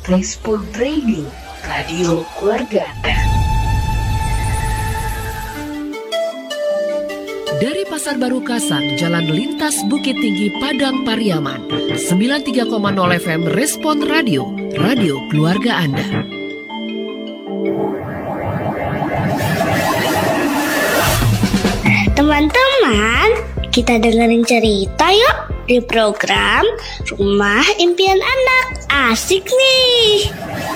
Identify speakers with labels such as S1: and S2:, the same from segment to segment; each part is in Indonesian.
S1: Respon Radio, radio keluarga Anda.
S2: Dari Pasar Baru Kasang, Jalan Lintas Bukit Tinggi, Padang Pariaman, 93,0 FM Respon Radio, radio keluarga Anda.
S3: Teman-teman, kita dengerin cerita yuk di program Rumah Impian Anak. Asik nih.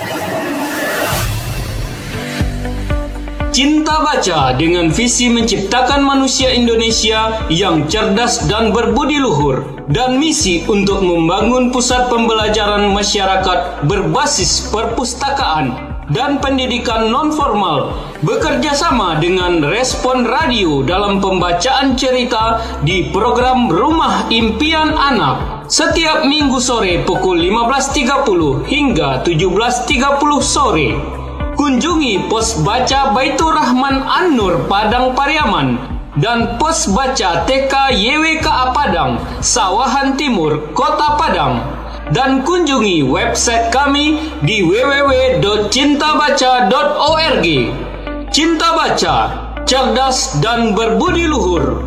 S4: Cinta Baca dengan visi menciptakan manusia Indonesia yang cerdas dan berbudi luhur, dan misi untuk membangun pusat pembelajaran masyarakat berbasis perpustakaan dan pendidikan non-formal, bekerja sama dengan Respon Radio dalam pembacaan cerita di program Rumah Impian Anak setiap Minggu sore pukul 15.30 hingga 17.30 sore. Kunjungi pos baca Baitur Rahman An-Nur Padang Pariaman dan pos baca TK YWKA Padang, Sawahan Timur, Kota Padang. Dan kunjungi website kami di www.cintabaca.org. Cinta Baca, cerdas dan berbudi luhur.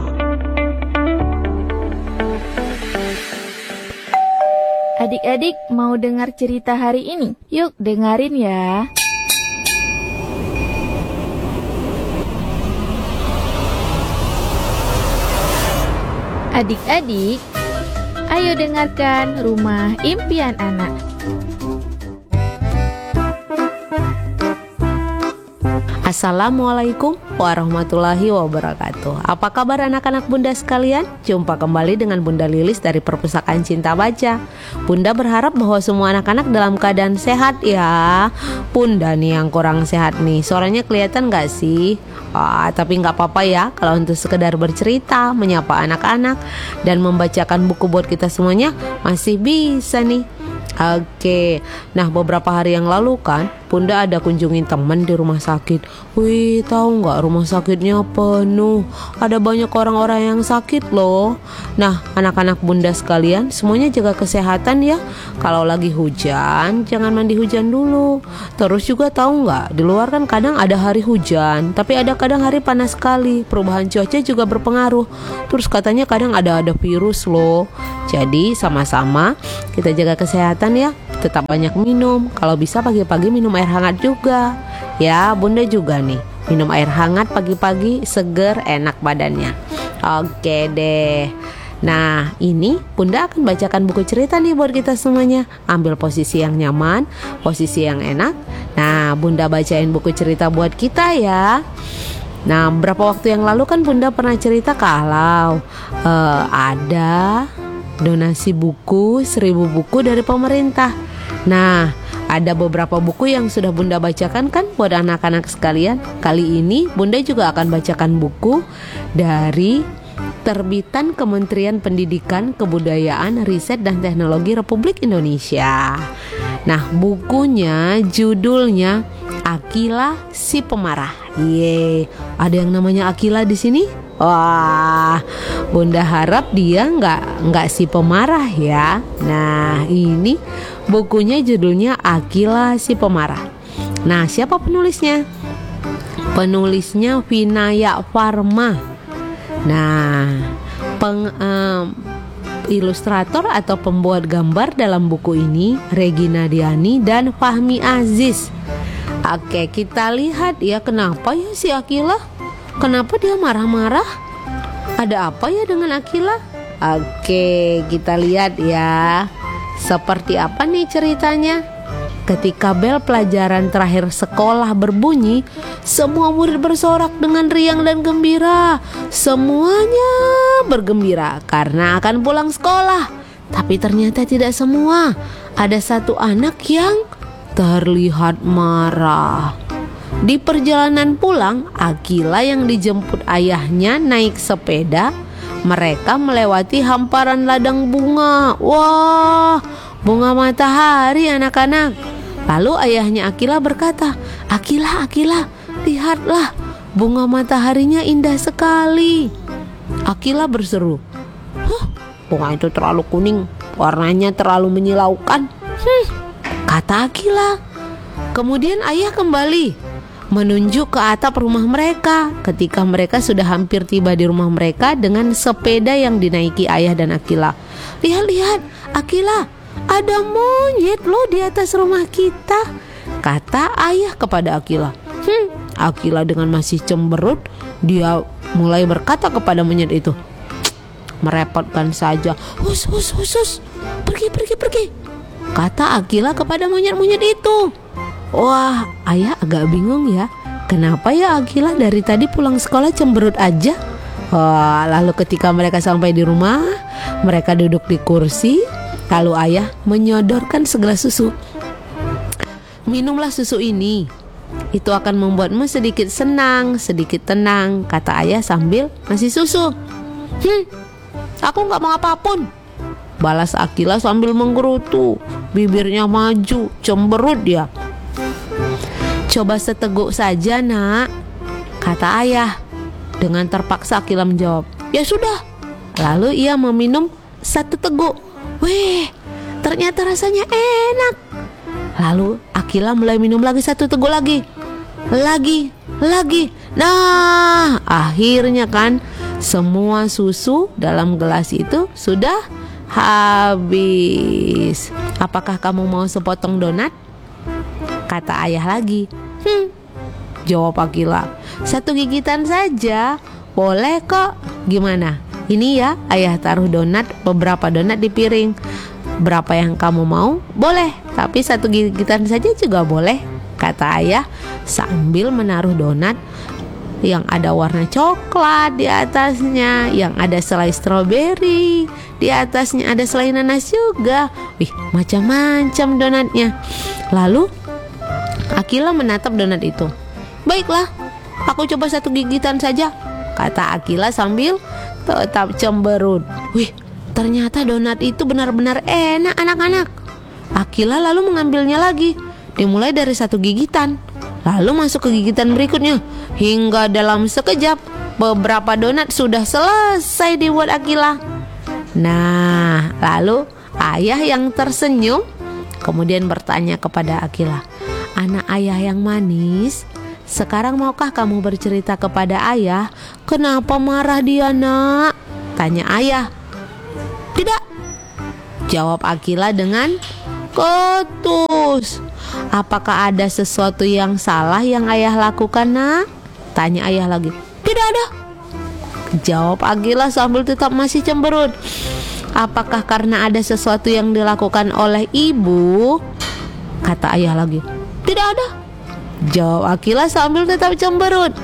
S5: Adik-adik mau dengar cerita hari ini? Yuk dengerin ya. Adik-adik, ayo dengarkan Rumah Impian Anak.
S6: Assalamualaikum warahmatullahi wabarakatuh. Apa kabar anak-anak Bunda sekalian? Jumpa kembali dengan Bunda Lilis dari Perpustakaan Cinta Baca. Bunda berharap bahwa semua anak-anak dalam keadaan sehat ya. Bunda nih yang kurang sehat nih. Suaranya kelihatan gak sih? Tapi gak apa-apa ya kalau untuk sekedar bercerita, menyapa anak-anak, dan membacakan buku buat kita semuanya masih bisa nih. Oke, nah beberapa hari yang lalu kan Bunda ada kunjungin teman di rumah sakit. Wih, tahu nggak, rumah sakitnya penuh. Ada banyak orang-orang yang sakit loh. Nah, anak-anak Bunda sekalian, semuanya jaga kesehatan ya. Kalau lagi hujan, jangan mandi hujan dulu. Terus juga tahu nggak, di luar kan kadang ada hari hujan, tapi ada kadang hari panas sekali. Perubahan cuaca juga berpengaruh. Terus katanya kadang ada virus loh. Jadi sama-sama kita jaga kesehatan ya. Tetap banyak minum. Kalau bisa pagi-pagi minum air hangat juga. Ya, Bunda juga nih minum air hangat pagi-pagi, seger, enak badannya. Oke deh. Nah, ini Bunda akan bacakan buku cerita nih buat kita semuanya. Ambil posisi yang nyaman, posisi yang enak. Nah, Bunda bacain buku cerita buat kita ya. Nah, beberapa waktu yang lalu kan Bunda pernah cerita kalau ada donasi buku 1000 buku dari pemerintah. Nah, ada beberapa buku yang sudah Bunda bacakan kan buat anak-anak sekalian. Kali ini Bunda juga akan bacakan buku dari terbitan Kementerian Pendidikan, Kebudayaan, Riset dan Teknologi Republik Indonesia. Nah, bukunya judulnya Akila si Pemarah. Ada yang namanya Akila di sini? Wah, Bunda harap dia nggak si pemarah ya. Nah, ini bukunya judulnya Akila si Pemarah. Nah, siapa penulisnya? Penulisnya Vinaya Farma. Nah, ilustrator atau pembuat gambar dalam buku ini Regina Diani dan Fahmi Aziz. Oke, kita lihat ya, kenapa ya si Akila? Kenapa dia marah-marah? Ada apa ya dengan Akila? Oke, kita lihat ya. Seperti apa nih ceritanya? Ketika bel pelajaran terakhir sekolah berbunyi, semua murid bersorak dengan riang dan gembira. Semuanya bergembira karena akan pulang sekolah. Tapi ternyata tidak semua. Ada satu anak yang terlihat marah. Di perjalanan pulang, Akila yang dijemput ayahnya naik sepeda. Mereka melewati hamparan ladang bunga. Wah, bunga matahari anak-anak. Lalu ayahnya Akila berkata, Akila, lihatlah, bunga mataharinya indah sekali. Akila berseru, bunga itu terlalu kuning, warnanya terlalu menyilaukan. kata Akila. Kemudian ayah kembali menunjuk ke atap rumah mereka ketika mereka sudah hampir tiba di rumah mereka dengan sepeda yang dinaiki ayah dan Akila. Lihat, Akila, ada monyet loh di atas rumah kita, kata ayah kepada Akila. Akila dengan masih cemberut, dia mulai berkata kepada monyet itu, merepotkan saja. Hus, pergi, kata Akila kepada monyet-monyet itu. Wah, ayah agak bingung ya. Kenapa ya Akila dari tadi pulang sekolah cemberut aja? Wah, lalu ketika mereka sampai di rumah, mereka duduk di kursi. Lalu ayah menyodorkan segelas susu. Minumlah susu ini. Itu akan membuatmu sedikit senang, sedikit tenang, kata ayah sambil ngasih susu. Aku gak mau apapun, balas Akila sambil menggerutu. Bibirnya maju, cemberut dia. Coba seteguk saja nak, kata ayah. Dengan terpaksa Akila menjawab, ya sudah. Lalu ia meminum satu teguk. Weh, ternyata rasanya enak. Lalu Akila mulai minum lagi satu teguk lagi. Nah, akhirnya kan semua susu dalam gelas itu sudah habis. Apakah kamu mau sepotong donat? Kata ayah lagi. Jawab Akila, satu gigitan saja. Boleh kok. Gimana? Ini ya, ayah taruh beberapa donat di piring. Berapa yang kamu mau? Boleh, tapi satu gigitan saja juga boleh, kata ayah sambil menaruh donat yang ada warna coklat di atasnya, yang ada selai stroberi, di atasnya ada selai nanas juga. Wih, macam-macam donatnya. Lalu Akila menatap donat itu. Baiklah, aku coba satu gigitan saja, kata Akila sambil tetap cemberut. Wih, ternyata donat itu benar-benar enak anak-anak. Akila lalu mengambilnya lagi. Dimulai dari satu gigitan, lalu masuk ke gigitan berikutnya. Hingga dalam sekejap beberapa donat sudah selesai dibuat Akila. Nah, lalu ayah yang tersenyum kemudian bertanya kepada Akila, anak ayah yang manis, sekarang maukah kamu bercerita kepada ayah kenapa marah dia nak? Tanya ayah. Tidak, jawab Akila dengan ketus. Apakah ada sesuatu yang salah yang ayah lakukan nak? Tanya ayah lagi. Tidak ada, jawab Akila sambil tetap masih cemberut. Apakah karena ada sesuatu yang dilakukan oleh ibu? Kata ayah lagi. Tidak ada, jawab Akila sambil tetap cemberut.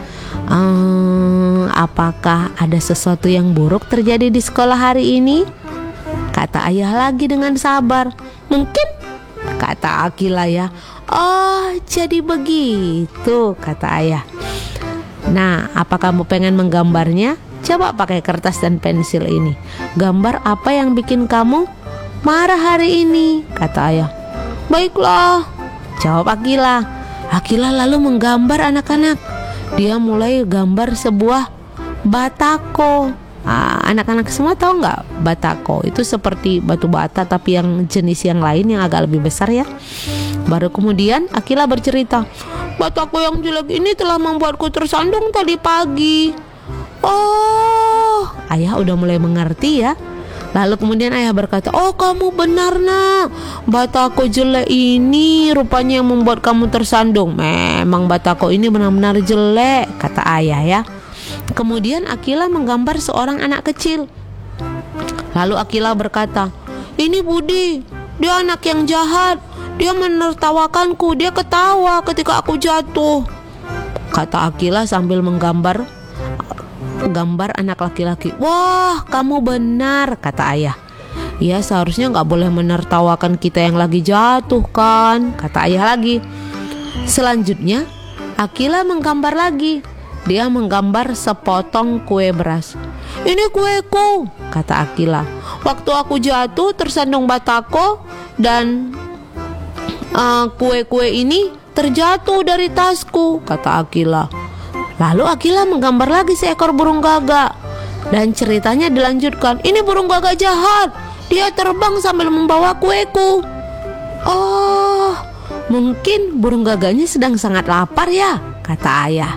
S6: Apakah ada sesuatu yang buruk terjadi di sekolah hari ini? Kata ayah lagi dengan sabar. Mungkin, kata Akila ya. Oh, jadi begitu, kata ayah. Nah, apa kamu pengen menggambarnya? Coba pakai kertas dan pensil ini. Gambar apa yang bikin kamu marah hari ini? Kata ayah. Baiklah, jawab Akila. Akila lalu menggambar anak-anak. Dia mulai gambar sebuah batako. Anak-anak semua tahu nggak batako? Itu seperti batu bata tapi yang jenis yang lain yang agak lebih besar ya. Baru kemudian Akila bercerita, batako yang jelek ini telah membuatku tersandung tadi pagi. Oh, ayah udah mulai mengerti ya. Lalu kemudian ayah berkata, oh kamu benar nak, batako jelek ini rupanya yang membuat kamu tersandung. Memang batako ini benar-benar jelek, kata ayah ya. Kemudian Akila menggambar seorang anak kecil. Lalu Akila berkata, ini Budi, dia anak yang jahat. Dia menertawakanku, dia ketawa ketika aku jatuh, kata Akila sambil menggambar anak laki-laki. Wah, kamu benar, kata ayah. Ya seharusnya gak boleh menertawakan kita yang lagi jatuh kan, kata ayah lagi. Selanjutnya Akila menggambar lagi. Dia menggambar sepotong kue beras. Ini kueku, kata Akila. Waktu aku jatuh tersandung batako dan kue-kue ini terjatuh dari tasku, kata Akila. Lalu Akila menggambar lagi seekor burung gagak. Dan ceritanya dilanjutkan. Ini burung gagak jahat. Dia terbang sambil membawa kueku. Oh, Mungkin burung gagaknya sedang sangat lapar ya, kata ayah.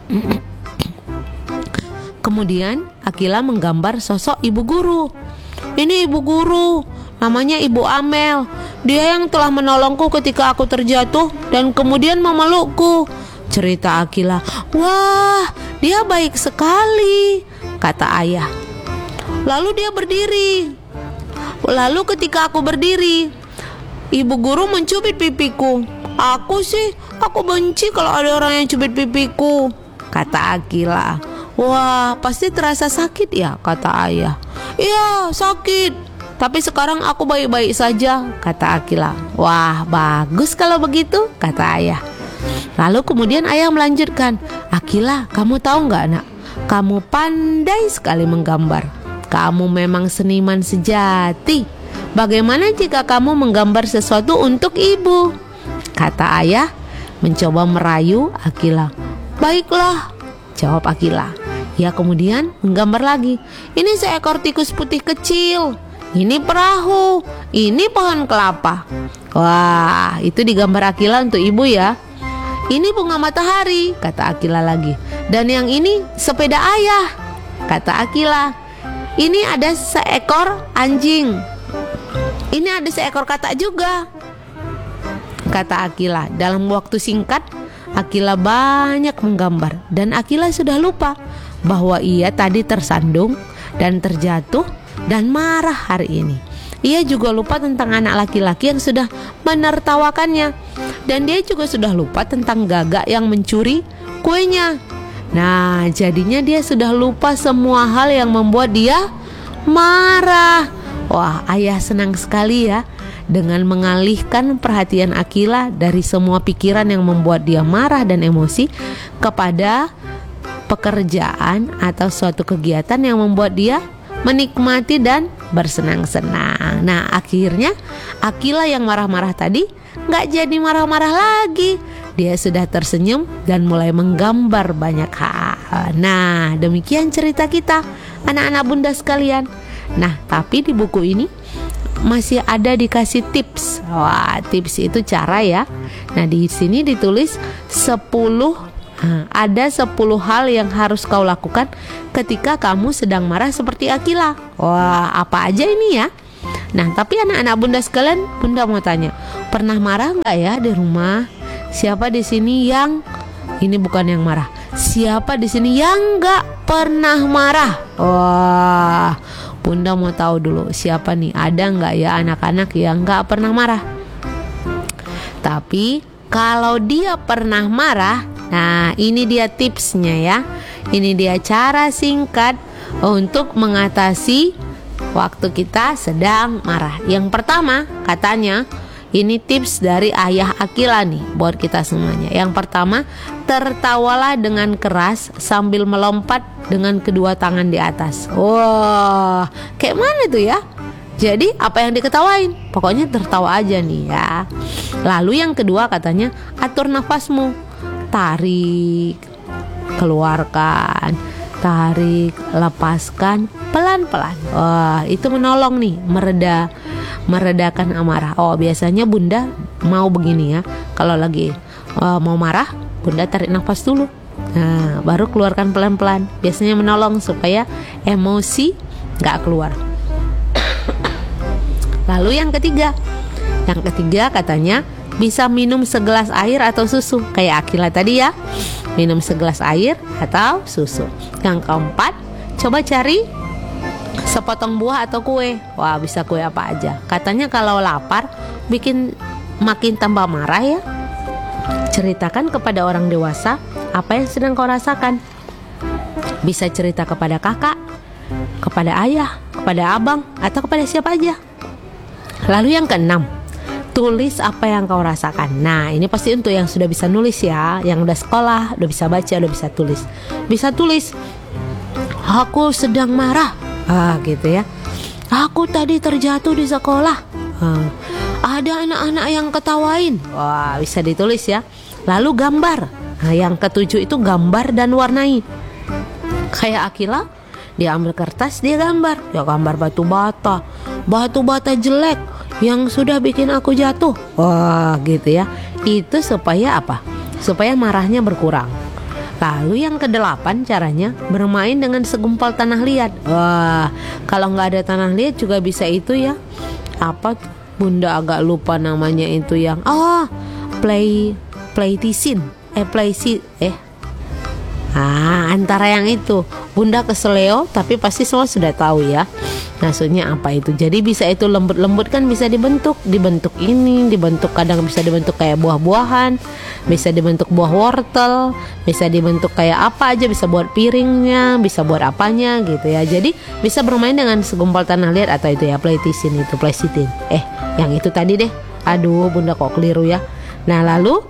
S6: Kemudian Akila menggambar sosok ibu guru. Ini ibu guru, namanya Ibu Amel. Dia yang telah menolongku ketika aku terjatuh dan kemudian memelukku, cerita Akila. Wah, dia baik sekali, kata ayah. Lalu dia berdiri. Lalu ketika aku berdiri, ibu guru mencubit pipiku. Aku benci kalau ada orang yang cubit pipiku, kata Akila. Wah, pasti terasa sakit ya, kata ayah. Iya, sakit. Tapi sekarang aku baik-baik saja, kata Akila. Wah, bagus kalau begitu, kata ayah. Lalu kemudian ayah melanjutkan. Akila, kamu tahu nggak nak? Kamu pandai sekali menggambar. Kamu memang seniman sejati. Bagaimana jika kamu menggambar sesuatu untuk ibu? Kata ayah mencoba merayu Akila. Baiklah, jawab Akila. Ya kemudian menggambar lagi. Ini seekor tikus putih kecil. Ini perahu. Ini pohon kelapa. Wah, itu digambar Akila untuk ibu ya. Ini bunga matahari, kata Akila lagi. Dan yang ini sepeda ayah, kata Akila. Ini ada seekor anjing. Ini ada seekor katak juga, kata Akila. Dalam waktu singkat, Akila banyak menggambar. Dan Akila sudah lupa bahwa ia tadi tersandung dan terjatuh dan marah hari ini. Ia juga lupa tentang anak laki-laki yang sudah menertawakannya. Dan dia juga sudah lupa tentang gagak yang mencuri kuenya. Nah, jadinya dia sudah lupa semua hal yang membuat dia marah. Wah, ayah senang sekali ya dengan mengalihkan perhatian Akila dari semua pikiran yang membuat dia marah dan emosi kepada pekerjaan atau suatu kegiatan yang membuat dia menikmati dan bersenang-senang. Nah, akhirnya Akila yang marah-marah tadi gak jadi marah-marah lagi. Dia sudah tersenyum dan mulai menggambar banyak hal. Nah, demikian cerita kita, anak-anak bunda sekalian. Nah, tapi di buku ini masih ada dikasih tips. Wah, tips itu cara ya. Nah, di sini ditulis 10 hal yang harus kau lakukan ketika kamu sedang marah seperti Akila. Wah, apa aja ini ya? Nah, tapi anak-anak bunda sekalian, bunda mau tanya, pernah marah nggak ya di rumah? Siapa di sini yang ini bukan yang marah? Siapa di sini yang nggak pernah marah? Wah, bunda mau tahu dulu siapa nih? Ada nggak ya anak-anak yang nggak pernah marah? Tapi kalau dia pernah marah, nah ini dia tipsnya ya. Ini dia cara singkat untuk mengatasi waktu kita sedang marah. Yang pertama, katanya ini tips dari ayah Akila nih buat kita semuanya. Yang pertama, tertawalah dengan keras sambil melompat dengan kedua tangan di atas. Wah, kayak mana tuh ya? Jadi apa yang diketawain? Pokoknya tertawa aja nih ya. Lalu yang kedua katanya, atur nafasmu. Tarik, keluarkan, tarik, lepaskan pelan-pelan. Wah, itu menolong nih, meredakan amarah. Oh, biasanya bunda mau begini ya. Kalau lagi mau marah, bunda tarik nafas dulu. Nah, baru keluarkan pelan-pelan. Biasanya menolong supaya emosi gak keluar. Lalu yang ketiga katanya bisa minum segelas air atau susu. Kayak Akila tadi ya, minum segelas air atau susu. Yang keempat, coba cari sepotong buah atau kue. Wah, bisa kue apa aja. Katanya kalau lapar bikin makin tambah marah ya. Ceritakan kepada orang dewasa apa yang sedang kau rasakan. Bisa cerita kepada kakak, kepada ayah, kepada abang, atau kepada siapa aja. Lalu yang keenam, tulis apa yang kau rasakan. Nah, ini pasti untuk yang sudah bisa nulis ya, yang udah sekolah, udah bisa baca, udah bisa tulis. Bisa tulis, aku sedang marah, gitu ya. Aku tadi terjatuh di sekolah. Ada anak-anak yang ketawain. Wah, bisa ditulis ya. Lalu gambar. Nah, yang ketujuh itu gambar dan warnai. Kayak Akila, dia ambil kertas, dia gambar. Dia gambar batu bata jelek yang sudah bikin aku jatuh. Wah, gitu ya. Itu supaya apa? Supaya marahnya berkurang. Lalu yang ke-8 caranya bermain dengan segumpal tanah liat. Wah, kalau nggak ada tanah liat juga bisa itu ya. Apa Bunda agak lupa namanya itu yang antara yang itu Bunda keseleo, tapi pasti semua sudah tahu ya maksudnya apa itu. Jadi bisa itu lembut-lembut kan bisa dibentuk ini, dibentuk kadang bisa dibentuk kayak buah-buahan, bisa dibentuk buah wortel, bisa dibentuk kayak apa aja, bisa buat piringnya, bisa buat apanya gitu ya. Jadi bisa bermain dengan segumpal tanah liat atau itu ya pleitisin. Yang itu tadi deh. Aduh, Bunda kok keliru ya. Nah, lalu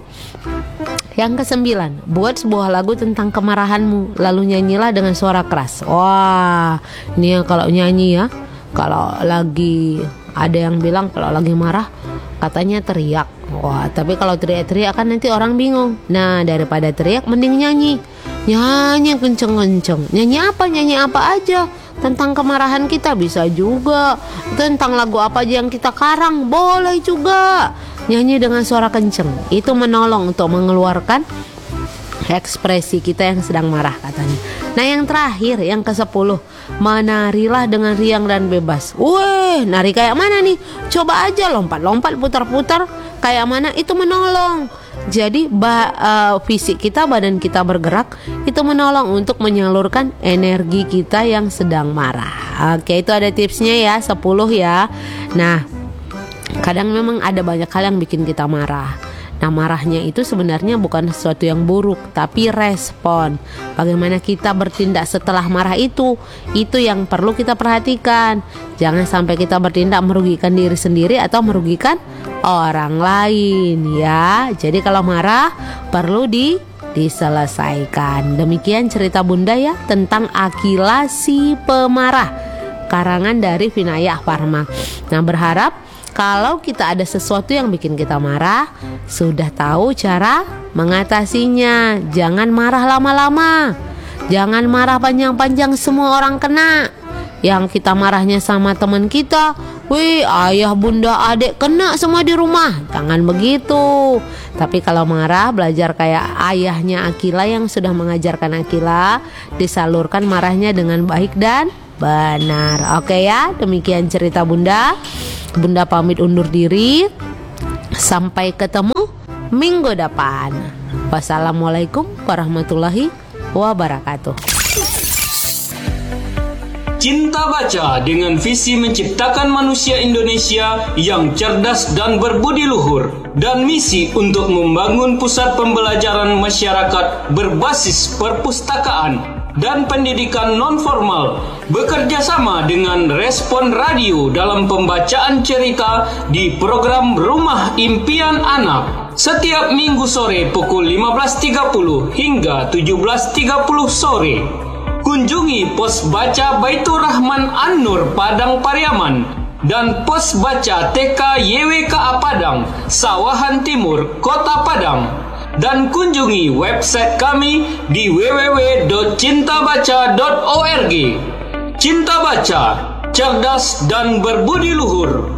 S6: yang ke-9, buat sebuah lagu tentang kemarahanmu, lalu nyanyilah dengan suara keras. Wah, ini ya kalau nyanyi ya, kalau lagi ada yang bilang kalau lagi marah katanya teriak. Wah, tapi kalau teriak-teriak kan nanti orang bingung. Nah, daripada teriak mending nyanyi kenceng-kenceng. Nyanyi apa aja. Tentang kemarahan kita bisa juga. Tentang lagu apa aja yang kita karang boleh juga. Nyanyi dengan suara kenceng. Itu menolong untuk mengeluarkan ekspresi kita yang sedang marah katanya. Nah, yang terakhir, yang ke-10, menarilah dengan riang dan bebas. Weh, nari kayak mana nih? Coba aja lompat-lompat, putar-putar. Kayak mana? Itu menolong. Jadi fisik kita, badan kita bergerak, itu menolong untuk menyalurkan energi kita yang sedang marah. Oke, itu ada tipsnya ya, 10 ya. Nah, kadang memang ada banyak hal yang bikin kita marah. Nah, marahnya itu sebenarnya bukan sesuatu yang buruk, tapi respon. Bagaimana kita bertindak setelah marah itu yang perlu kita perhatikan. Jangan sampai kita bertindak merugikan diri sendiri atau merugikan orang lain ya. Jadi kalau marah perlu diselesaikan. Demikian cerita Bunda ya tentang Akila si pemarah, karangan dari Vinaya Parma. Nah, berharap kalau kita ada sesuatu yang bikin kita marah, sudah tahu cara mengatasinya. Jangan marah lama-lama. Jangan marah panjang-panjang, semua orang kena. Yang kita marahnya sama teman kita, wih, ayah, bunda, adik kena semua di rumah. Jangan begitu. Tapi kalau marah, belajar kayak ayahnya Akila yang sudah mengajarkan Akila, disalurkan marahnya dengan baik dan benar. Oke ya, demikian cerita Bunda. Bunda pamit undur diri. Sampai ketemu minggu depan. Wassalamualaikum warahmatullahi wabarakatuh.
S4: Cinta Baca dengan visi menciptakan manusia Indonesia yang cerdas dan berbudi luhur, dan misi untuk membangun pusat pembelajaran masyarakat berbasis perpustakaan dan pendidikan non-formal, bekerja sama dengan Respon Radio dalam pembacaan cerita di program Rumah Impian Anak setiap minggu sore pukul 15.30 hingga 17.30 sore. Kunjungi pos baca Baitur Rahman An-Nur Padang Pariaman dan pos baca TK YWKA Padang Sawahan Timur Kota Padang, dan kunjungi website kami di www.cintabaca.org. Cinta Baca, cerdas dan berbudi luhur.